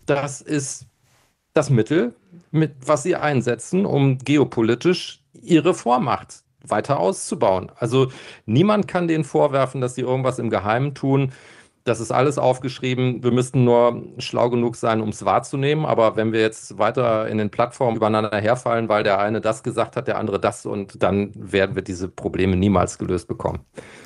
das ist das Mittel, was sie einsetzen, um geopolitisch ihre Vormacht weiter auszubauen. Also niemand kann denen vorwerfen, dass sie irgendwas im Geheimen tun. Das ist alles aufgeschrieben. Wir müssten nur schlau genug sein, um es wahrzunehmen. Aber wenn wir jetzt weiter in den Plattformen übereinander herfallen, weil der eine das gesagt hat, der andere das, und dann werden wir diese Probleme niemals gelöst bekommen.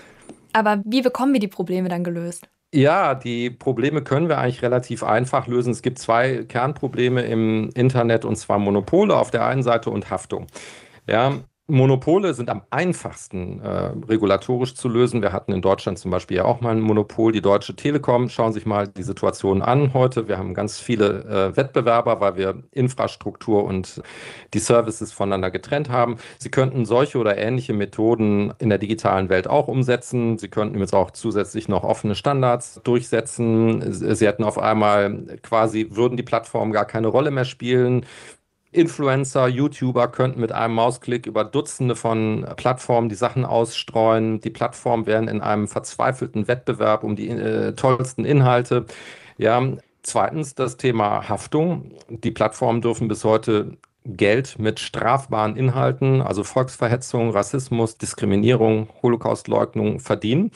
Aber wie bekommen wir die Probleme dann gelöst? Ja, die Probleme können wir eigentlich relativ einfach lösen. Es gibt zwei Kernprobleme im Internet, und zwar Monopole auf der einen Seite und Haftung. Ja, Monopole sind am einfachsten regulatorisch zu lösen. Wir hatten in Deutschland zum Beispiel ja auch mal ein Monopol, die Deutsche Telekom. Schauen Sie sich mal die Situation an heute. Wir haben ganz viele Wettbewerber, weil wir Infrastruktur und die Services voneinander getrennt haben. Sie könnten solche oder ähnliche Methoden in der digitalen Welt auch umsetzen. Sie könnten jetzt auch zusätzlich noch offene Standards durchsetzen. Sie hätten auf einmal quasi, würden die Plattformen gar keine Rolle mehr spielen. Influencer, YouTuber könnten mit einem Mausklick über Dutzende von Plattformen die Sachen ausstreuen. Die Plattformen wären in einem verzweifelten Wettbewerb um die tollsten Inhalte. Ja, zweitens das Thema Haftung. Die Plattformen dürfen bis heute Geld mit strafbaren Inhalten, also Volksverhetzung, Rassismus, Diskriminierung, Holocaustleugnung verdienen.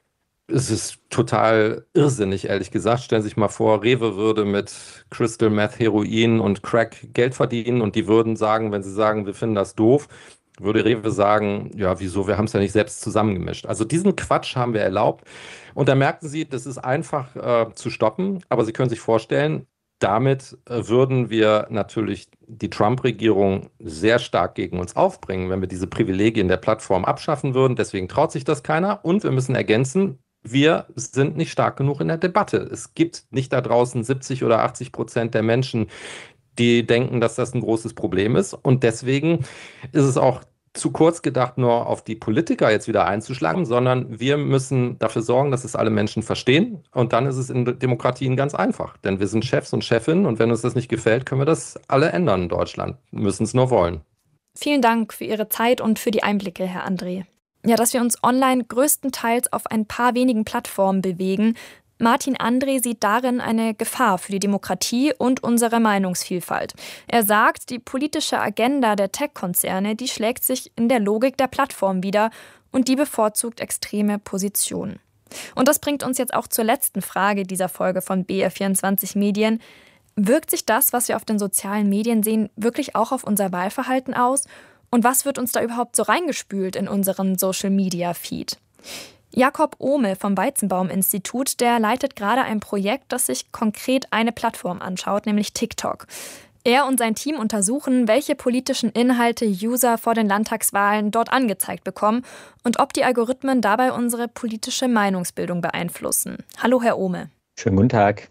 Es ist total irrsinnig, ehrlich gesagt. Stellen Sie sich mal vor, Rewe würde mit Crystal Meth, Heroin und Crack Geld verdienen, und die würden sagen, wenn sie sagen, wir finden das doof, würde Rewe sagen, ja, wieso, wir haben es ja nicht selbst zusammengemischt. Also diesen Quatsch haben wir erlaubt. Und da merken Sie, das ist einfach zu stoppen, aber Sie können sich vorstellen, damit würden wir natürlich die Trump-Regierung sehr stark gegen uns aufbringen, wenn wir diese Privilegien der Plattform abschaffen würden. Deswegen traut sich das keiner. Und wir müssen ergänzen, wir sind nicht stark genug in der Debatte. Es gibt nicht da draußen 70 oder 80% der Menschen, die denken, dass das ein großes Problem ist. Und deswegen ist es auch zu kurz gedacht, nur auf die Politiker jetzt wieder einzuschlagen, sondern wir müssen dafür sorgen, dass es alle Menschen verstehen. Und dann ist es in Demokratien ganz einfach. Denn wir sind Chefs und Chefinnen, und wenn uns das nicht gefällt, können wir das alle ändern in Deutschland. Müssen es nur wollen. Vielen Dank für Ihre Zeit und für die Einblicke, Herr André. Ja, dass wir uns online größtenteils auf ein paar wenigen Plattformen bewegen. Martin André sieht darin eine Gefahr für die Demokratie und unsere Meinungsvielfalt. Er sagt, die politische Agenda der Tech-Konzerne, die schlägt sich in der Logik der Plattform wider und die bevorzugt extreme Positionen. Und das bringt uns jetzt auch zur letzten Frage dieser Folge von BR24 Medien. Wirkt sich das, was wir auf den sozialen Medien sehen, wirklich auch auf unser Wahlverhalten aus? Und was wird uns da überhaupt so reingespült in unseren Social-Media-Feed? Jakob Ohme vom Weizenbaum-Institut, der leitet gerade ein Projekt, das sich konkret eine Plattform anschaut, nämlich TikTok. Er und sein Team untersuchen, welche politischen Inhalte User vor den Landtagswahlen dort angezeigt bekommen und ob die Algorithmen dabei unsere politische Meinungsbildung beeinflussen. Hallo, Herr Ohme. Schönen guten Tag.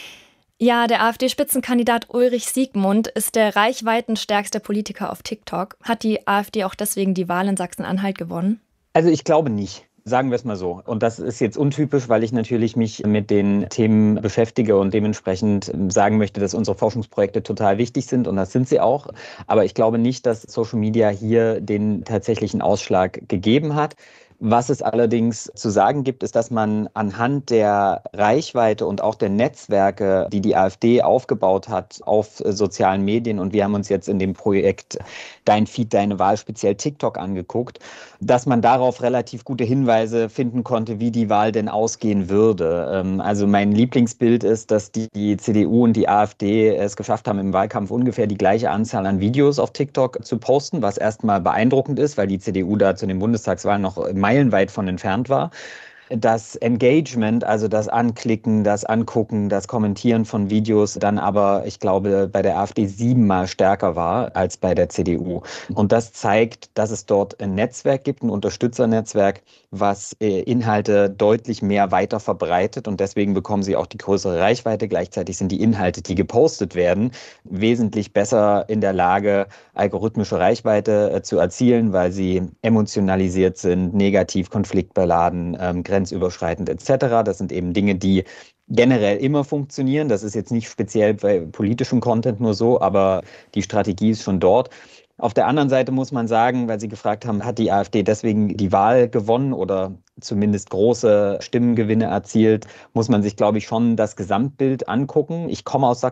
Ja, der AfD-Spitzenkandidat Ulrich Siegmund ist der reichweitenstärkste Politiker auf TikTok. Hat die AfD auch deswegen die Wahl in Sachsen-Anhalt gewonnen? Also ich glaube nicht. Sagen wir es mal so. Und das ist jetzt untypisch, weil ich natürlich mich mit den Themen beschäftige und dementsprechend sagen möchte, dass unsere Forschungsprojekte total wichtig sind, und das sind sie auch. Aber ich glaube nicht, dass Social Media hier den tatsächlichen Ausschlag gegeben hat. Was es allerdings zu sagen gibt, ist, dass man anhand der Reichweite und auch der Netzwerke, die die AfD aufgebaut hat auf sozialen Medien, und wir haben uns jetzt in dem Projekt Dein Feed, deine Wahl, speziell TikTok angeguckt, dass man darauf relativ gute Hinweise finden konnte, wie die Wahl denn ausgehen würde. Also mein Lieblingsbild ist, dass die CDU und die AfD es geschafft haben, im Wahlkampf ungefähr die gleiche Anzahl an Videos auf TikTok zu posten, was erstmal beeindruckend ist, weil die CDU da zu den Bundestagswahlen noch meilenweit von entfernt war. Das Engagement, also das Anklicken, das Angucken, das Kommentieren von Videos dann aber, ich glaube, bei der AfD 7-mal stärker war als bei der CDU. Und das zeigt, dass es dort ein Netzwerk gibt, ein Unterstützernetzwerk, was Inhalte deutlich mehr weiter verbreitet, und deswegen bekommen sie auch die größere Reichweite. Gleichzeitig sind die Inhalte, die gepostet werden, wesentlich besser in der Lage, algorithmische Reichweite zu erzielen, weil sie emotionalisiert sind, negativ, konfliktbeladen, grenzüberschreitend etc. Das sind eben Dinge, die generell immer funktionieren. Das ist jetzt nicht speziell bei politischem Content nur so, aber die Strategie ist schon dort. Auf der anderen Seite muss man sagen, weil Sie gefragt haben, hat die AfD deswegen die Wahl gewonnen oder zumindest große Stimmengewinne erzielt, muss man sich, glaube ich, schon das Gesamtbild angucken. Ich komme aus